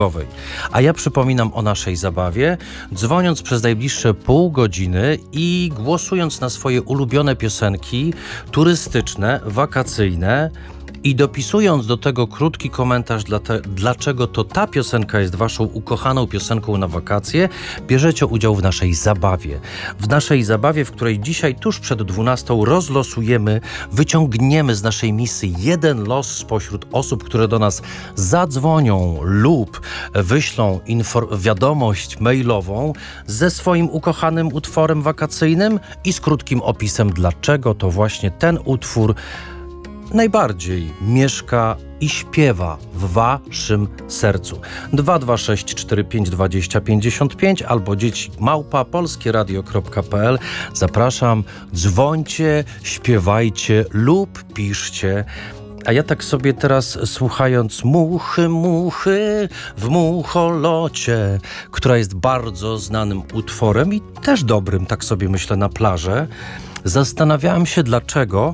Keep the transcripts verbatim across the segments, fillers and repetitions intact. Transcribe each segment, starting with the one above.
A ja przypominam o naszej zabawie, dzwoniąc przez najbliższe pół godziny i głosując na swoje ulubione piosenki turystyczne, wakacyjne i dopisując do tego krótki komentarz, dla te, dlaczego to ta piosenka jest waszą ukochaną piosenką na wakacje, bierzecie udział w naszej zabawie. W naszej zabawie, w której dzisiaj tuż przed dwunastą rozlosujemy, wyciągniemy z naszej misji jeden los spośród osób, które do nas zadzwonią lub wyślą infor- wiadomość mailową ze swoim ukochanym utworem wakacyjnym i z krótkim opisem, dlaczego to właśnie ten utwór najbardziej mieszka i śpiewa w waszym sercu. dwa dwa sześć cztery pięć dwadzieścia pięćdziesiąt pięć albo dzieci małpa polskieradio kropka pe el. Zapraszam, dzwońcie, śpiewajcie lub piszcie. A ja tak sobie teraz, słuchając Muchy, muchy w mucholocie, która jest bardzo znanym utworem i też dobrym, tak sobie myślę, na plażę, zastanawiałem się, dlaczego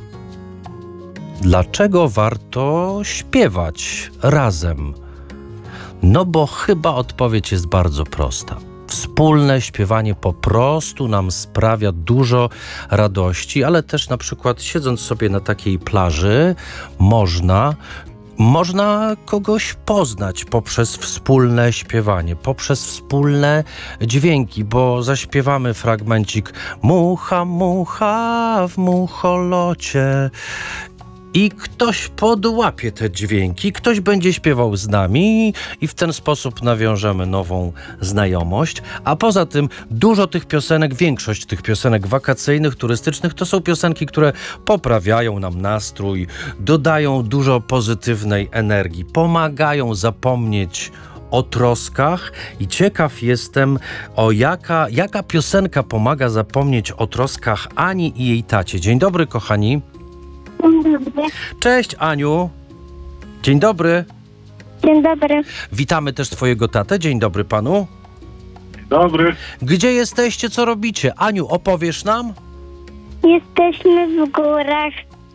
Dlaczego warto śpiewać razem? No bo chyba odpowiedź jest bardzo prosta. Wspólne śpiewanie po prostu nam sprawia dużo radości, ale też na przykład siedząc sobie na takiej plaży można Można kogoś poznać poprzez wspólne śpiewanie, poprzez wspólne dźwięki, bo zaśpiewamy fragmencik Mucha, mucha w mucholocie i ktoś podłapie te dźwięki, ktoś będzie śpiewał z nami i w ten sposób nawiążemy nową znajomość. A poza tym dużo tych piosenek, większość tych piosenek wakacyjnych, turystycznych to są piosenki, które poprawiają nam nastrój, dodają dużo pozytywnej energii, pomagają zapomnieć o troskach i ciekaw jestem, o jaka, jaka piosenka pomaga zapomnieć o troskach Ani i jej tacie. Dzień dobry, kochani. Dzień dobry. Cześć, Aniu. Dzień dobry. Dzień dobry. Witamy też twojego tatę. Dzień dobry panu. Dobry. Gdzie jesteście, co robicie? Aniu, opowiesz nam? Jesteśmy w górach.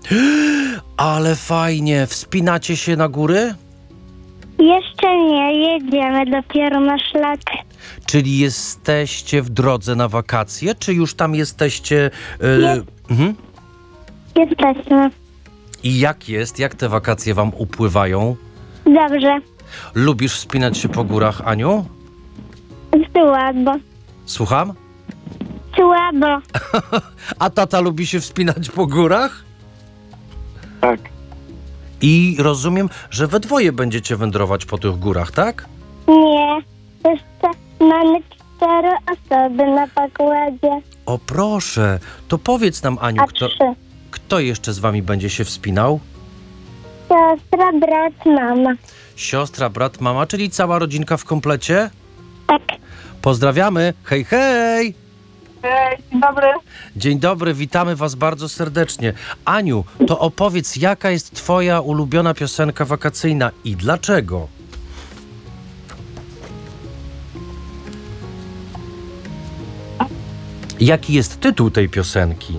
Ale fajnie. Wspinacie się na góry? Jeszcze nie, jedziemy dopiero na szlak. Czyli jesteście w drodze na wakacje, czy już tam jesteście? Yy... Jest. Mhm. Jesteśmy. I jak jest? Jak te wakacje wam upływają? Dobrze. Lubisz wspinać się po górach, Aniu? Słabo. Słucham? Słabo. A tata lubi się wspinać po górach? Tak. I rozumiem, że we dwoje będziecie wędrować po tych górach, tak? Nie. Jeszcze mamy cztery osoby na pokładzie. O proszę, to powiedz nam, Aniu, A kto, trzy. kto jeszcze z wami będzie się wspinał? Siostra, brat, mama. Siostra, brat, mama, czyli cała rodzinka w komplecie? Tak. Pozdrawiamy, hej, hej! Hej, dzień dobry. Dzień dobry, witamy was bardzo serdecznie. Aniu, to opowiedz, jaka jest twoja ulubiona piosenka wakacyjna i dlaczego? Jaki jest tytuł tej piosenki?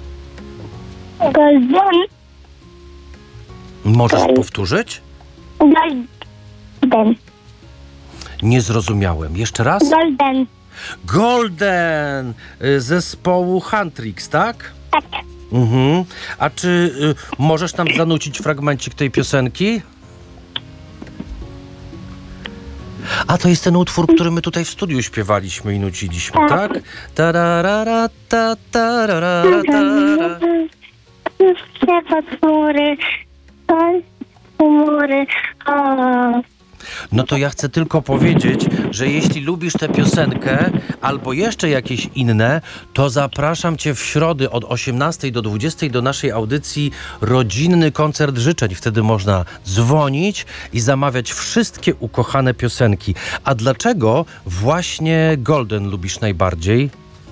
Golden. Możesz Ej. powtórzyć? Golden. Nie zrozumiałem. Jeszcze raz? Golden. Golden! y, Zespołu Huntrix, tak? Tak. Mhm. A czy y, możesz nam zanucić fragmencik tej piosenki? A to jest ten utwór, który my tutaj w studiu śpiewaliśmy i nuciliśmy, tak? Tararara, ta, tararara, tara. Się pod chmury. Pod chmury. O. No to ja chcę tylko powiedzieć, że jeśli lubisz tę piosenkę albo jeszcze jakieś inne, to zapraszam cię w środę od osiemnastej do dwudziestej do naszej audycji Rodzinny Koncert Życzeń. Wtedy można dzwonić i zamawiać wszystkie ukochane piosenki. A dlaczego właśnie Golden lubisz najbardziej?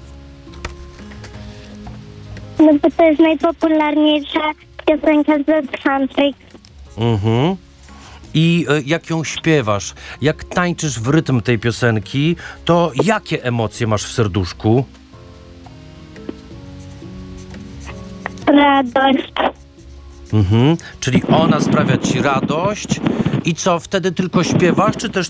No bo to jest najpopularniejsza piosenka z country. Mhm. I y, jak ją śpiewasz, jak tańczysz w rytm tej piosenki, to jakie emocje masz w serduszku? Radość. Mhm. Czyli ona sprawia ci radość i co, wtedy tylko śpiewasz, czy też